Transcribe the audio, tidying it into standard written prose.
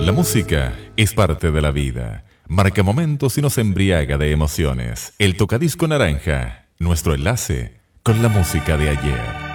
La música es parte de la vida. Marca momentos y nos embriaga de emociones. El Tocadisco Naranja, nuestro enlace con la música de ayer.